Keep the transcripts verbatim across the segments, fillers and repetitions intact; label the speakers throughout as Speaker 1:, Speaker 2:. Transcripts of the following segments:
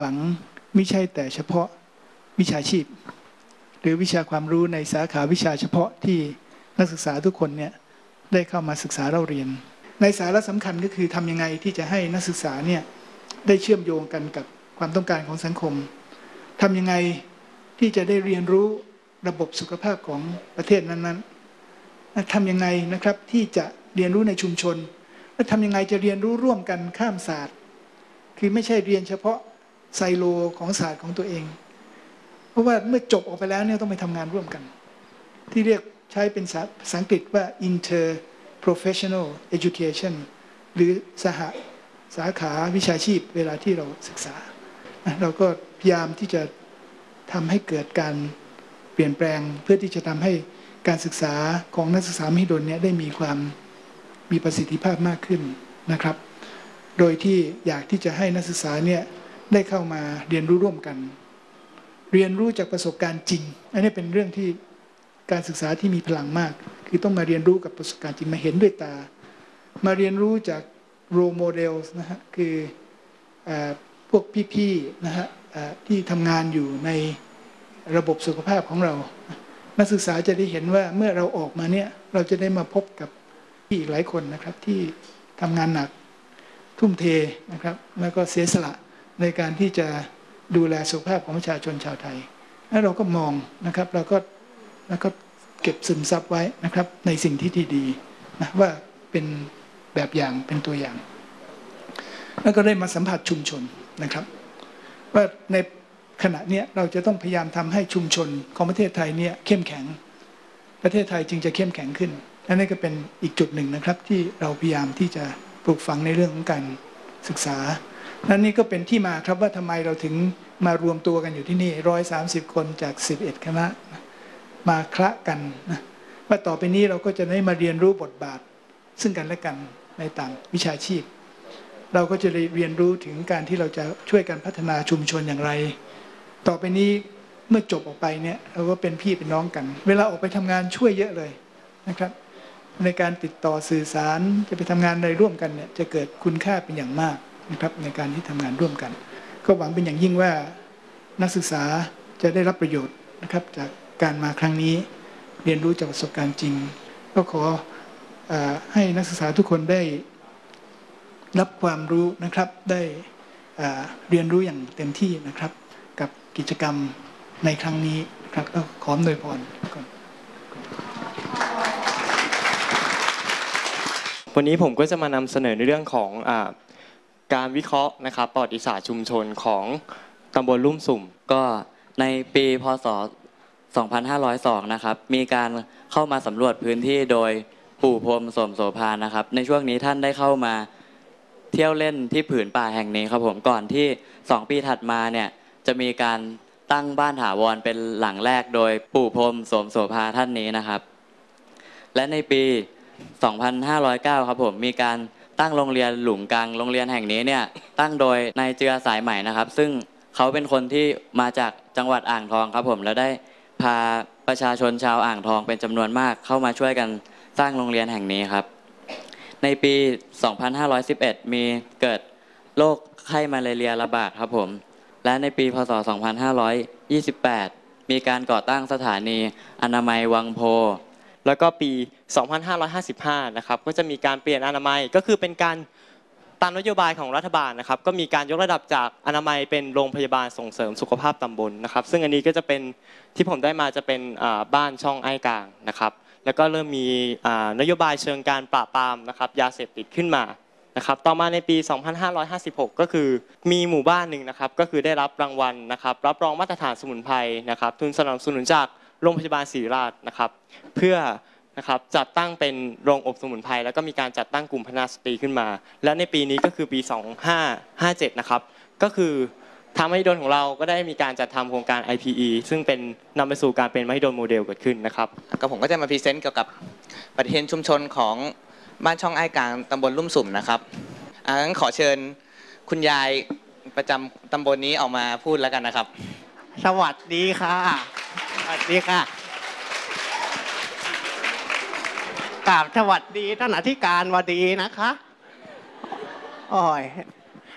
Speaker 1: หวังไม่ใช่แต่เฉพาะวิชาชีพหรือวิชาความรู้ในสาขาวิชาเฉพาะที่นักศึกษาทุกคนเนี่ยได้เข้ามาศึกษาเราเรียนในสาระสำคัญก็คือทำยังไงที่จะให้นักศึกษาเนี่ยได้เชื่อมโยงกันกับความต้องการของสังคมทำยังไงที่จะได้เรียนรู้ระบบสุขภาพของประเทศนั้นๆทำยังไงนะครับที่จะเรียนรู้ในชุมชนและทำยังไงจะเรียนรู้ร่วมกันข้ามศาสตร์คือไม่ใช่เรียนเฉพาะไซโลของศาสตร์ของตัวเองเพราะว่าเมื่อจบออกไปแล้วเนี่ยต้องไปทำงานร่วมกันที่เรียกใช้เป็นภาษาอังกฤษว่า inter professional education หรือสหสาขาวิชาชีพเวลาที่เราศึกษาเราก็พยายามที่จะทำให้เกิดการเปลี่ยนแปลงเพื่อที่จะทำให้การศึกษาของนักศึกษามหิดลเนี่ยได้มีความมีประสิทธิภาพมากขึ้นนะครับโดยที่อยากที่จะให้นักศึกษาเนี่ยได้เข้ามาเรียนรู้ร่วมกันเรียนรู้จากประสบการณ์จริงอันนี้เป็นเรื่องที่การศึกษาที่มีพลังมากคือต้องมาเรียนรู้กับประสบการณ์จริงมาเห็นด้วยตามาเรียนรู้จาก role models นะฮะคือพวกพี่ๆนะฮะที่ทำงานอยู่ในระบบสุขภาพของเรานักศึกษาจะได้เห็นว่าเมื่อเราออกมาเนี่ยเราจะได้มาพบกับพี่อีกหลายคนนะครับที่ทำงานหนักทุ่มเทนะครับแล้วก็เสียสละในการที่จะดูแลสุขภาพของประชาชนชาวไทยแล้วเราก็มองนะครับเราก็แล้วก็เก็บซึมซับไว้นะครับในสิ่งที่ดีๆนะว่าเป็นแบบอย่างเป็นตัวอย่างแล้วก็ได้มาสัมผัสชุมชนนะครับว่าในขณะนี้เราจะต้องพยายามทำให้ชุมชนของประเทศไทยเนี่ยเข้มแข็งประเทศไทยจึงจะเข้มแข็งขึ้นและนี่ก็เป็นอีกจุดหนึ่งนะครับที่เราพยายามที่จะปลูกฝังในเรื่องของการศึกษาและนี่ก็เป็นที่มาครับว่าทำไมเราถึงมารวมตัวกันอยู่ที่นี่หนึ่งร้อยสามสิบคนจากสิบเอ็ดคณะมาคละกันนะว่าต่อไปนี้เราก็จะได้มาเรียนรู้บทบาทซึ่งกันและกันในต่างวิชาชีพเราก็จะเรียนรู้ถึงการที่เราจะช่วยกันพัฒนาชุมชนอย่างไรต่อไปนี้เมื่อจบออกไปเนี่ยเราก็เป็นพี่เป็นน้องกันเวลาออกไปทำงานช่วยเยอะเลยนะครับในการติดต่อสื่อสารจะไปทำงานอะไรร่วมกันเนี่ยจะเกิดคุณค่าเป็นอย่างมากนะครับในการที่ทำงานร่วมกันก็หวังเป็นอย่างยิ่งว่านักศึกษาจะได้รับประโยชน์นะครับจากการมาครั้งนี้เรียนรู้จากประสบการณ์จริงก็ขอให้นักศึกษาทุกคนได้รับความรู้นะครับได้เรียนรู้อย่างเต็มที่นะครับกับกิจกรรมในครั้งนี้ครับก็ขออำนวยพรก่อน
Speaker 2: วันนี้ผมก็จะมานำเสนอในเรื่องของอ่าการวิเคราะห์นะครับประวัติศาสตร์ชุมชนของตำบลลุ่มสุ่ม
Speaker 3: ก็ในปีพ.ศ. สองพันห้าร้อยสอง นะครับมีการเข้ามาสำรวจพื้นที่โดยปู่พรหมสมโสภานะครับในช่วงนี้ท่านได้เข้ามาเที่ยวเล่นที่ผืนป่าแห่งนี้ครับผมก่อนที่สองปีถัดมาเนี่ยจะมีการตั้งบ้านถาวรเป็นหลังแรกโดยปู่พรหมสมโสภาท่านนี้นะครับและในปีสองพันห้าร้อยเก้าครับผมมีการตั้งโรงเรียนหลุมกังโรงเรียนแห่งนี้เนี่ยตั้งโดยนายเจือสายใหม่นะครับซึ่งเขาเป็นคนที่มาจากจังหวัดอ่างทองครับผมแล้วได้พาประชาชนชาวอ่างทองเป็นจำนวนมากเข้ามาช่วยกันสร้างโรงเรียนแห่งนี้ครับในปีสองพันห้าร้อยสิบเอ็ดมีเกิดโรคไข้มาลาเรียระบาดครับผมและในปีพ.ศ. สองพันห้าร้อยยี่สิบแปดมีการก่อตั้งสถานีอนามัยวังโพ
Speaker 2: แล้วก็ปีสองพันห้าร้อยห้าสิบห้านะครับก็จะมีการเปลี่ยนอนามัยก็คือเป็นการตามนโยบายของรัฐบาลนะครับก็มีการยกระดับจากอนามัยเป็นโรงพยาบาลส่งเสริมสุขภาพตำบลนะครับซึ่งอันนี้ก็จะเป็นที่ผมได้มาจะเป็นบ้านช่องไอ้กลางนะครับแล้วก็เริ่มมีนโยบายเชิงการปราบปรามนะครับยาเสพติดขึ้นมานะครับต่อมาในปีสองพันห้าร้อยห้าสิบหกก็คือมีหมู่บ้านหนึ่งนะครับก็คือได้รับรางวัลนะครับรับรองมาตรฐานสมุนไพรนะครับทุนสนับสนุนจากโรงพยาบาลศิริราชนะครับเพื่อนะครับจัดตั้งเป็นโรงอบสมุนไพรแล้วก็มีการจัดตั้งกลุ่มพัฒนาสตรีขึ้นมาและในปีนี้ก็คือปีสองพันห้าร้อยห้าสิบเจ็ดนะครับก็คือทางมหิดลของเราก็ได้มีการจัดทำโครงการ ไอ พี อี ซึ่งเป็นนำไปสู่การเป็นมหิดลโมเดลเกิดขึ้นนะครับ
Speaker 4: ก็ผมก็จะมาพรีเซนต์เกี่ยวกับปฏิทินชุมชนของบ้านช่องไอ้กลางตำบลลุ่มสุ่มนะครับงั้นขอเชิญคุณยายประจำตำบลนี้ออกมาพูดแล้วกันนะครับ
Speaker 5: สวัสดีค่ะสวัสดีค่ะกราบสวัสดีท่านอธิการบดีนะคะโอ้ย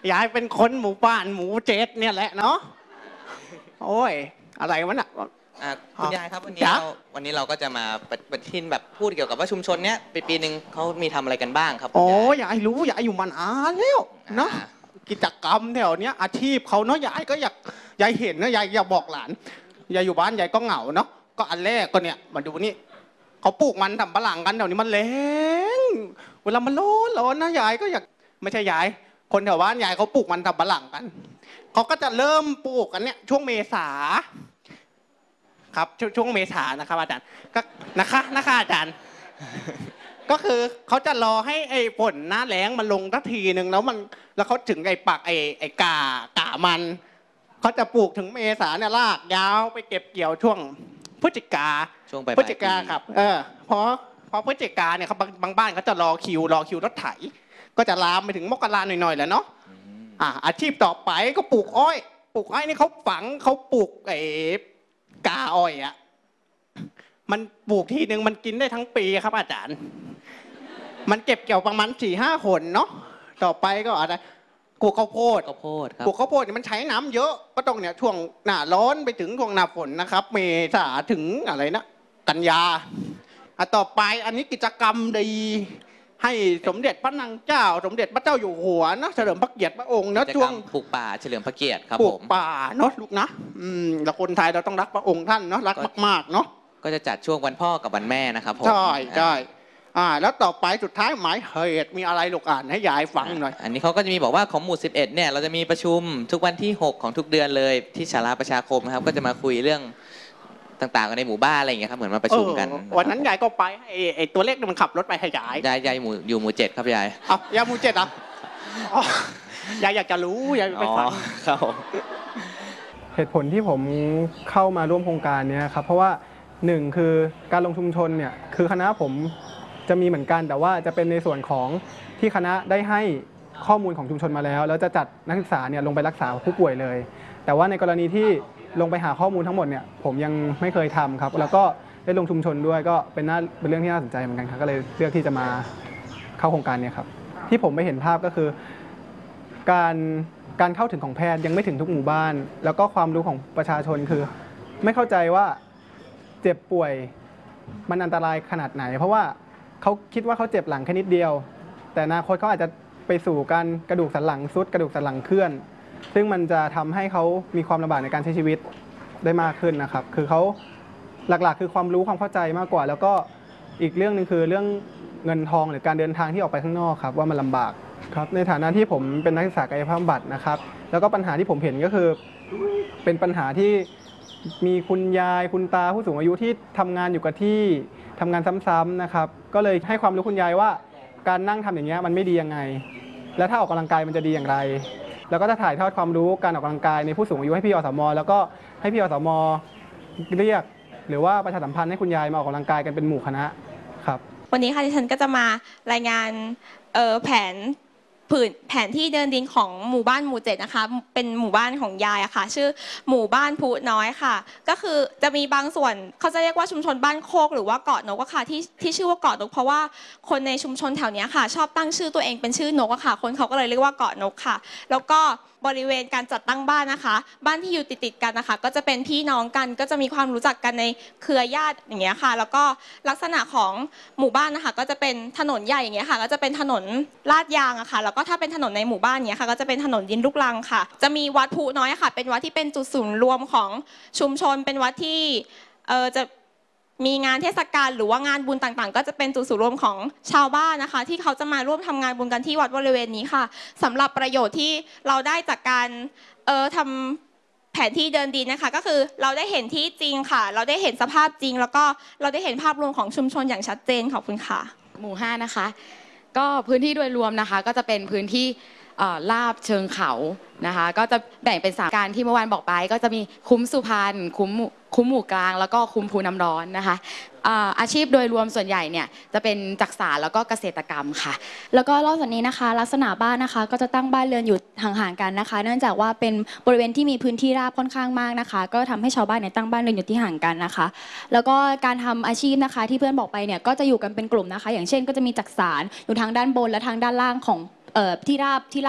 Speaker 5: ยายเป็นคนหมู่บ้านหมู่เจ็ดเนี่ยแหละเนาะโอ้ยอะไรวะน่ะ
Speaker 4: อ่ะคุณยายครับวันนี้
Speaker 5: จ๊ะ
Speaker 4: เราวันนี้เราก็จะมาปฏิปฏิทินแบบพูดเกี่ยวกับว่าชุมชนเนี้ยปีปีหนึ่งเขามีทำอะไรกันบ้างครับคุณ
Speaker 5: โอ้
Speaker 4: ยาย
Speaker 5: ยายรู้ยายอยู่มานานแล้วเนาะ
Speaker 4: อ่า
Speaker 5: กิจกรรมแถวเนี้ยอาชีพเขาเนาะยายก็อยากยายเห็นนะยายอยากบอกหลานยายอยู่บ้านยายก็เหงาเนาะก็อันแรกก็เนี่ยมาดูนี่เขาปลูกมันทำปะหลังกันแถวนี้มันแรงเวลามันร้อนร้อนนะยายก็อยากไม่ใช่ยายคนแถวบ้านยายเขาปลูกมันทำปะหลังกันเขาก็จะเริ่มปลูกกันเนี่ยช่วงเมษาครับชช่วงเมษานะครับอาจารย์ก็นะคะนะคะอาจารย์ ก็คือเขาจะรอให้ไอ้ฝนหน้าแล้งมันลงทันทีหนึ่งแล้วมันแล้วเขาถึงไอ้ปักไอ้ไอ้กากามันเขาจะปลูกถึงเมษาเนี่ยลากยาวไปเก็บเกี่ยวช่วงพฤศจิกา
Speaker 4: ช่วงปลาย
Speaker 5: พฤศจิกา
Speaker 4: ปี
Speaker 5: ครับเออพอพอพฤศจิกาเนี่ยเขาบางบางบ้านเขาจะรอคิวรอคิวรถไถก็จะลามไปถึงมกราหน่อยๆแหละเนาะอ่าอาชีพต่อไปก็ปลูกอ้อยปลูกอ้อยนี่เขาฝังเขาปลูกไอ้กาอ้อยอะมันปลูกทีหนึ่งมันกินได้ทั้งปีครับอาจารย์ มันเก็บเกี่ยวประมาณสี่ห้าหนเนาะต่อไปก็อะไรปลูกข้าวโพด
Speaker 4: ข้าวโพดครับ
Speaker 5: ปลูกข้าวโพดเนี่ยมันใช้น้ำเยอะก็ต้องเนี่ยช่วงหน้าร้อนไปถึงช่วงหน้าฝนนะครับ เมษาถึงอะไรนะกันยาอ่ะต่อไปอันนี้กิจกรรมดีให้สมเด็จพระนางเจ้า สมเด็จพระเจ้าอยู่หัวนะเฉลิมพระเกียรติพระองค์นะ
Speaker 4: กิจ
Speaker 5: ช่
Speaker 4: ก
Speaker 5: ว
Speaker 4: รง รมปลูกป่าเฉลิมพระเกียรติครับ
Speaker 5: ปลู
Speaker 4: ผ
Speaker 5: ก
Speaker 4: ม
Speaker 5: ป่าเนาะลูกนะอืมแล้วคนไทยเราต้องรักพระองค์ท่านเนาะรักมากๆเนาะ
Speaker 4: ก็จะจัดช่วงวันพ่อกับวันแม่นะครับผม
Speaker 5: ใช่ใช่อ่าแล้วต่อไปสุดท้ายหมายเหตุมีอะไรลูกอ่านให้ยายฟังหน่อย
Speaker 4: อันนี้เขาก็จะมีบอกว่าของหมู่สิบเอ็ดเนี่ยเราจะมีประชุมทุกวันที่หกของทุกเดือนเลยที่ศาลาประชาคมนะครับก็จะมาคุยเรื่องต่างๆกันในหมู่บ้านอะไรอย่างเงี้ยครับเหมือนมาประชุมกัน
Speaker 5: เออวันนั้นยายก็ไปให้ไอ้ตัวเล็กมันขับรถไปให้ยาย
Speaker 4: ยายยายหมู่อยู่หมู่เจ็ดครับยาย
Speaker 5: เอายายหมูเจ็ดเหรอ่ะยายอยากจะรู้ยายไปฟัง
Speaker 4: ครับผม
Speaker 6: เหตุผลที่ผมเข้ามาร่วมโครงการเนี้ยครับเพราะว่าหนึ่งคือการลงชุมชนเนี่ยคือคณะผมจะมีเหมือนกันแต่ว่าจะเป็นในส่วนของที่คณะได้ให้ข้อมูลของชุมชนมาแล้วแล้วจะจัดนักศึกษาเนี่ยลงไปรักษาผู้ป่วยเลย แต่ว่าในกรณีที่ลงไปหาข้อมูลทั้งหมดเนี่ยผมยังไม่เคยทำครับแล้วก็ได้ลงชุมชนด้วยก็เป็นน่าเป็นเรื่องที่น่าสนใจเหมือนกันครับก็เลยเลือกที่จะมาเข้าโครงการเนี่ยครับที่ผมไปเห็นภาพก็คือการการเข้าถึงของแพทย์ยังไม่ถึงทุกหมู่บ้าน แล้วก็ความรู้ของประชาชนคือไม่เข้าใจว่าเจ็บป่วยมันอันตรายขนาดไหน เพราะว่าเขาคิดว่าเขาเจ็บหลังแค่นิดเดียวแต่อนาคตเขาอาจจะไปสู่การกระดูกสันหลังทรุดกระดูกสันหลังเคลื่อนซึ่งมันจะทำให้เขามีความลำบากในการใช้ชีวิตได้มากขึ้นนะครับคือเขาหลักๆคือความรู้ความเข้าใจมากกว่า แล้วก็อีกเรื่องนึงคือเรื่องเงินทองหรือการเดินทางที่ออกไปข้างนอกครับว่ามันลำบากครับในฐานะที่ผมเป็นนักศึกษากายภาพบำบัดนะครับแล้วก็ปัญหาที่ผมเห็นก็คือเป็นปัญหาที่มีคุณยายคุณตาผู้สูงอายุที่ทำงานอยู่กับที่ทำงานซ้ำๆนะครับก็เลยให้ความรู้คุณยายว่าการนั่งทำอย่างเงี้ยมันไม่ดียังไงและถ้าออกกำลังกายมันจะดีอย่างไรแล้วก็จะถ่ายทอดความรู้การออกกำลังกายในผู้สูงอายุให้พี่อสมแล้วก็ให้พี่อสมเรียกหรือว่าประชาสัมพันธ์ให้คุณยายมาออกกำลังกายกันเป็นหมู่คณะครับ
Speaker 7: วันนี้ค่ะดิฉันก็จะมารายงานเอ่อแผนผืนแผนที่เดินดินของหมู่บ้านหมู่เจ็ดนะคะเป็นหมู่บ้านของยายอะค่ะชื่อหมู่บ้านพุน้อยค่ะก็คือจะมีบางส่วนเขาจะเรียกว่าชุมชนบ้านโคกหรือว่าเกาะนกอะค่ะที่ที่ชื่อว่าเกาะนกเพราะว่าคนในชุมชนแถวนี้ค่ะชอบตั้งชื่อตัวเองเป็นชื่อนกอะค่ะคนเขาก็เลยเรียกว่าเกาะนกค่ะแล้วก็บริเวณการจัดตั้งบ้านนะคะบ้านที่อยู่ติดๆกันนะคะก็จะเป็นพี่น้องกันก็จะมีความรู้จักกันในเครือญาติอย่างเงี้ยค่ะแล้วก็ลักษณะของหมู่บ้านนะคะก็จะเป็นถนนใหญ่อย่างเงี้ยค่ะก็จะเป็นถนนลาดยางอะค่ะแล้วก็ถ้าเป็นถนนในหมู่บ้านเนี้ยค่ะก็จะเป็นถนนดินลูกรังค่ะจะมีวัดพุน้อยค่ะเป็นวัดที่เป็นจุดศูนย์รวมของชุมชนเป็นวัดที่เออจะมีงานเทศกาลหรือว่างานบุญต่างๆก็จะเป็นจุดศูนย์รวมของชาวบ้านนะคะที่เขาจะมาร่วมทำงานบุญกันที่วัดบริเวณนี้ค่ะสำหรับประโยชน์ที่เราได้จากการเอ่อทำแผนที่เดินดินนะคะก็คือเราได้เห็นที่จริงค่ะเราได้เห็นสภาพจริงแล้วก็เราได้เห็นภาพรวมของชุมชนอย่างชัดเจนขอบคุณค่ะ
Speaker 8: หมู่ห้านะคะก็พื้นที่โดยรวมนะคะก็จะเป็นพื้นที่ลาบเชิงเขานะคะก็จะแบ่งเป็นสามการที่เมื่อวานบอกไปก็จะมีคุ้มสุพรรณคุ้มคุ้มหมู่กลางแล้วก็คุ้มภูน้ำร้อนนะคะอาชีพโดยรวมส่วนใหญ่เนี่ยจะเป็นจักสานแล้วก็เกษตรกรรมค่ะ
Speaker 9: แล้วก็นอกจากนี้นะคะลักษณะบ้านนะคะก็จะตั้งบ้านเรือนอยู่ห่างๆกันนะคะเนื่องจากว่าเป็นบริเวณที่มีพื้นที่ราบค่อนข้างมากนะคะก็ทำให้ชาวบ้านเนี่ยตั้งบ้านเรือนอยู่ที่ห่างกันนะคะแล้วก็การทำอาชีพนะคะที่เพื่อนบอกไปเนี่ยก็จะอยู่กันเป็นกลุ่มนะคะอย่างเช่นก็จะมีจักสานอยู่ทางด้านบนและทางด้านล่างของเอ่อที่ราบที่ราบ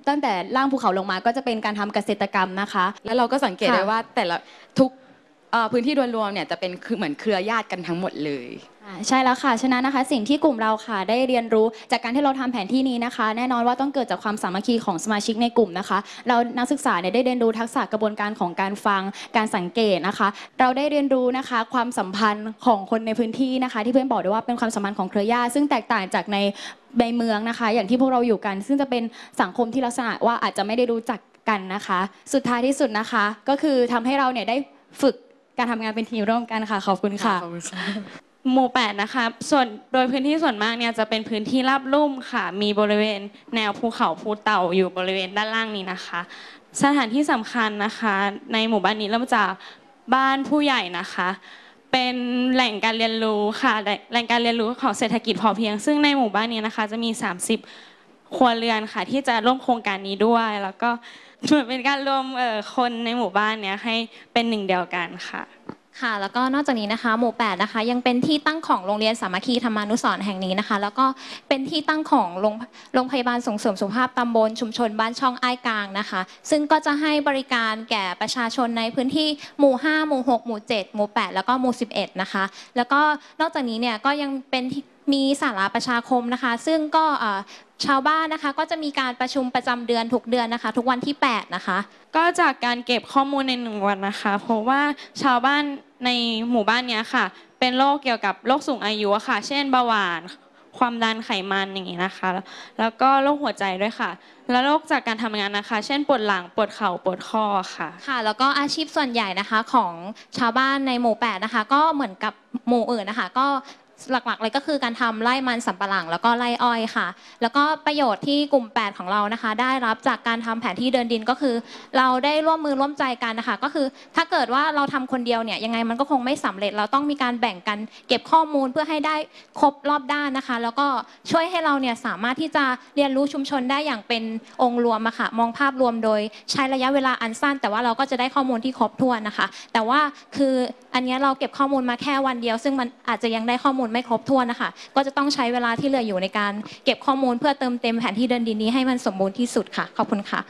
Speaker 9: ตั้งแต่ล่างภูเขาลงมาก็จะเป็นการทำเกษตรกรรมนะคะ
Speaker 8: แล้วเราก็สังเกต
Speaker 9: ค่ะ
Speaker 8: ได้ว่าแต่ละทุกเอ่อพื้นที่โดยรวมเนี่ยจะเป็นคือเหมือนเครือญาติกันทั้งหมดเลย
Speaker 9: อ่าใช่แล้วค่ะฉะนั้นนะคะสิ่งที่กลุ่มเราค่ะได้เรียนรู้จากการที่เราทำแผนที่นี้นะคะ แน่นอนว่าต้องเกิดจากความสามัคคีของสมาชิกในกลุ่มนะคะ เรานักศึกษาเนี่ยได้เรียนรู้ทักษะกระบวนการของการฟังการสังเกตนะคะ เราได้เรียนรู้นะคะความสัมพันธ์ของคนในพื้นที่นะคะ ที่เพื่อนบอกด้วยว่าเป็นความสัมพันธ์ของเครือญาติซึ่งแตกต่างจากในในเมืองนะคะ อย่างที่พวกเราอยู่กัน ซึ่งจะเป็นสังคมที่ลักษณะว่าอาจจะไม่ได้รู้จักกันนะคะ สุดท้ายที่สุดนะคะ ก็คือทำให้เราเนี่ยได้ฝึกการทำงานเป็นทีมร่วมกันค่ะขอบคุณค่ะ
Speaker 10: หมู่แปดนะคะส่วนโดยพื้นที่ส่วนมากเนี่ยจะเป็นพื้นที่ราบลุ่มค่ะมีบริเวณแนวภูเขาภูเต่าอยู่บริเวณด้านล่างนี้นะคะสถานที่สำคัญนะคะในหมู่บ้านนี้เริ่มจากบ้านผู้ใหญ่นะคะเป็นแหล่งการเรียนรู้ค่ะแหล่งการเรียนรู้ของเศรษฐกิจพอเพียงซึ่งในหมู่บ้านนี้นะคะจะมีสามสิบครัวเรือนค่ะที่จะร่วมโครงการนี้ด้วยแล้วก็เหมือนเป็นการรวมคนในหมู่บ้านเนี้ยให้เป็นหนึ่งเดียวกันค่ะ
Speaker 11: ค่ะแล้วก็นอกจากนี้นะคะหมู่แปดนะคะยังเป็นที่ตั้งของโรงเรียนสามัคคีธรรมานุสรณ์แห่งนี้นะคะแล้วก็เป็นที่ตั้งของโรงโรงพยาบาลส่งเสริมสุขภาพตำบลชุมชนบ้านช่องอ้ายกลางนะคะซึ่งก็จะให้บริการแก่ประชาชนในพื้นที่หมู่ห้าหมู่หกหมู่เจ็ดหมู่แปดแล้วก็หมู่สิบเอ็ดนะคะแล้วก็นอกจากนี้เนี่ยก็ยังเป็นมีศาลาประชาคมนะคะซึ่งก็ชาวบ้านนะคะก็จะมีการประชุมประจำเดือนทุกเดือนนะคะทุกวันที่แปดนะคะ
Speaker 10: ก็จากการเก็บข้อมูลในหนึ่งวันนะคะเพราะว่าชาวบ้านในหมู่บ้านนี้ค่ะเป็นโรคเกี่ยวกับโรคสูงอายุค่ะเช่นเบาหวานความดันไขมันอย่างนี้นะคะแล้วก็โรคหัวใจด้วยค่ะแล้วโรคจากการทำงานนะคะเช่นปวดหลังปวดเข่าปวดข้อค่ะ
Speaker 11: ค่ะแล้วก็อาชีพส่วนใหญ่นะคะของชาวบ้านในหมู่แปดนะคะก็เหมือนกับหมู่อื่นนะคะก็หลักๆเลยก็คือการทำไร่มันสำปะหลังแล้วก็ไร่อ้อยค่ะแล้วก็ประโยชน์ที่กลุ่มแปดของเรานะคะได้รับจากการทำแผนที่เดินดินก็คือเราได้ร่วมมือร่วมใจกันนะคะก็คือถ้าเกิดว่าเราทำคนเดียวเนี่ยยังไงมันก็คงไม่สำเร็จเราต้องมีการแบ่งกันเก็บข้อมูลเพื่อให้ได้ครบรอบด้านนะคะแล้วก็ช่วยให้เราเนี่ยสามารถที่จะเรียนรู้ชุมชนได้อย่างเป็นองค์รวมอะค่ะมองภาพรวมโดยใช้ระยะเวลาอันสั้นแต่ว่าเราก็จะได้ข้อมูลที่ครบถ้วนนะคะแต่ว่าคืออันนี้เราเก็บข้อมูลมาแค่วันเดียวซึ่งมันอาจจะยังได้ข้อมูลไม่ครบถ้วนนะคะก็จะต้องใช้เวลาที่เหลืออยู่ในการเก็บข้อมูลเพื่อเติมเต็มแผนที่เดินดินนี้ให้มันสมบูรณ์ที่สุดค่ะขอบคุณค่ะ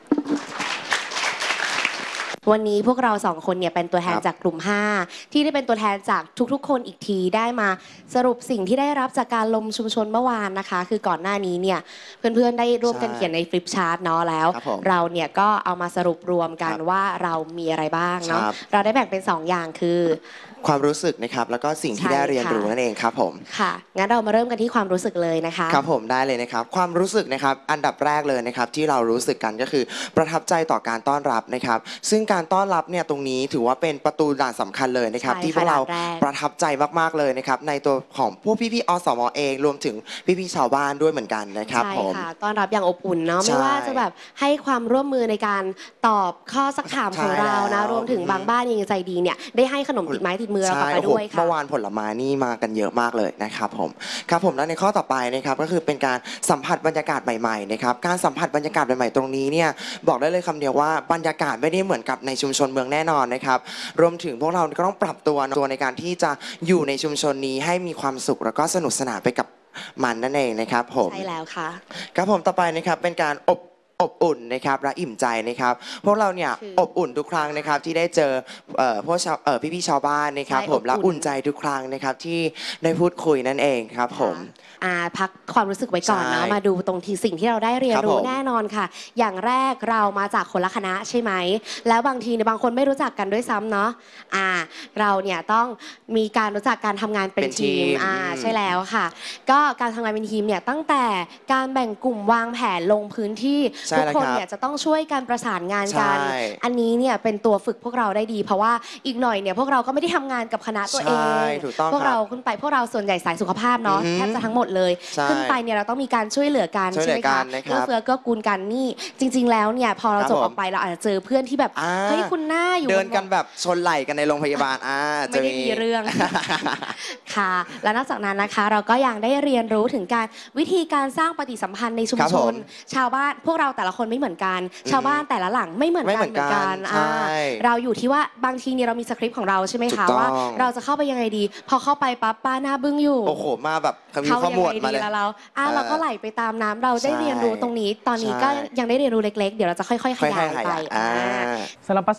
Speaker 12: วันนี้พวกเราสองคนเนี่ยเป็นตัวแทนจากกลุ่มห้าที่ได้เป็นตัวแทนจากทุกๆคนอีกทีได้มาสรุปสิ่งที่ได้รับจากการลงชุมชนเมื่อวานนะคะคือก่อนหน้านี้เนี่ยเพื่อนๆได้ร่วมกันเขียนในฟลิปชาร์ตเนาะแล้วเราเนี่ยก็เอามาสรุปรวมกันว่าเรามีอะไรบ้างเนาะเราได้แบ่งเป็นสองอย่างคือ
Speaker 13: ความรู้สึกนะครับแล้วก็สิ่งที่ได้เรียนรู้นั่นเองครับผม
Speaker 12: ค่ะงั้นเรามาเริ่มกันที่ความรู้สึกเลยนะคะ
Speaker 13: ครับผมได้เลยนะครับความรู้สึกนะครับอันดับแรกเลยนะครับที่เรารู้สึกกันก็คือประทับใจต่อการต้อนรับนะครับซึ่งการต้อนรับเนี่ยตรงนี้ถือว่าเป็นประตูด่านสำคัญเลยนะครับที่พวกเราประทับใจมากๆเลยนะครับในตัวของพวกพี่ๆอสม.เองรวมถึงพี่ๆชาวบ้านด้วยเหมือนกันนะครับผม
Speaker 12: ใช่ค่ะต้อนรับอย่างอบอุ่นเนาะไม่ว่าจะแบบให้ความร่วมมือในการตอบข้อสักถามของเรานะรวมถึงบางบ้านยังใจดีเนี่ยได้ให้ขนมติดไม้ติดมือเรากลับไปด้วยค่ะ
Speaker 13: เมื่อวานผลไม้นี่มากันเยอะมากเลยนะครับผมครับผมแล้วในข้อต่อไปนะครับก็คือเป็นการสัมผัสบรรยากาศใหม่ๆนะครับการสัมผัสบรรยากาศใหม่ๆตรงนี้เนี่ยบอกได้เลยคำเดียวว่าบรรยากาศไม่ได้เหมือนกับในชุมชนเมืองแน่นอนนะครับรวมถึงพวกเราก็ต้องปรับตัวตัวในการที่จะอยู่ในชุมชนนี้ให้มีความสุขแล้วก็สนุกสนานไปกับมันนั่นเองนะครับผม
Speaker 12: ใช่แล้วค่ะ
Speaker 13: ครับผมต่อไปนะครับเป็นการอบอบอุ่นนะครับและอิ่มใจนะครับพวกเราเนี่ยอบอุ่นทุกครั้งนะครับที่ได้เจอพวกชาวพี่ๆชาวบ้านนะครับผมและอุ่นใจทุกครั้งนะครับที่ได้พูดคุยนั่นเองครับผม
Speaker 12: อ่าพักความรู้สึกไว้ก่อนเนาะมาดูตรงที่สิ่งที่เราได้เรียนรู้แน่นอนค่ะอย่างแรกเรามาจากคนละคณะใช่ไหมแล้วบางทีในบางคนไม่รู้จักกันด้วยซ้ำเนาะอ่าเราเนี่ยต้องมีการรู้จักการทำงานเป็นทีมอ่าใช่แล้วค่ะก็การทำงานเป็นทีมเนี่ยตั้งแต่การแบ่งกลุ่มวางแผนลงพื้นที่ทุกคนเนี่ยจะต้องช่วยกันประสานงานกันอันนี้เนี่ยเป็นตัวฝึกพวกเราได้ดีเพราะว่าอีกหน่อยเนี่ยพวกเราก็ไม่ได้ทำงานกับคณะตัวเองพวกเราขึ้นไปพวกเราส่วนใหญ่สายสุขภาพเนาะแทบจะทั้งหมดเลยขึ้นไปเนี่ยเราต้องมีการช่วยเหลือกันใช่ไหมคะเพื่อเฟื้อเกื้อกูลกันนี่จริงๆแล้วเนี่ยพอเราจบออกไปเราอาจจะเจอเพื่อนที่แบบเฮ้ยคุณหน้าอยู่
Speaker 13: เดินกันแบบชนไหล่กันในโรงพยาบาลอ่า
Speaker 12: ไม่ได้มีเรื่องค่ะ และนอกจากนั้นนะคะเราก็ยังได้เรียนรู้ถึงการวิธีการสร้างปฏิสัมพันธ์ในชุม
Speaker 13: ครับ
Speaker 12: ช
Speaker 13: ผ
Speaker 12: น
Speaker 13: ม
Speaker 12: ชาวบ้านพวกเราแต่ละคนไม่เหมือนกัน ชาวบ้านแต่ละหลังไม่เหมือน
Speaker 13: ไม่
Speaker 12: กัน
Speaker 13: เหมือนกัน
Speaker 12: อ่า
Speaker 13: ใช่
Speaker 12: เราอยู่ที่ว่าบางทีเนี่ยเรามีสคริปต์ของเราใช่ไหม
Speaker 13: ถู
Speaker 12: คะ
Speaker 13: กต้อง
Speaker 12: ว่าเราจะเข้าไปยังไงดี พอเข้าไปปั๊บป้าหน้าบึ้งอยู่
Speaker 13: โอ้โหมาแบบคำ
Speaker 12: เข้า
Speaker 13: ข้อ
Speaker 12: ยัง
Speaker 13: มูล
Speaker 12: ไง
Speaker 13: มา
Speaker 12: ดี
Speaker 13: เลย
Speaker 12: แล้วเราอ่ะ
Speaker 13: เออ
Speaker 12: เราก็ไหลไปตามน้ำเราได้
Speaker 13: ใช่
Speaker 12: เรียนรู้ตรงนี้ ตอนนี้
Speaker 13: ใช่
Speaker 12: ก็ยังได้เรียนรู้เล็ก ๆ เดี๋ยวเราจะค่อยๆข
Speaker 13: ค่อย
Speaker 12: ยาย
Speaker 13: ๆข
Speaker 12: ไป
Speaker 13: ยายอ่า
Speaker 6: สำหรับประ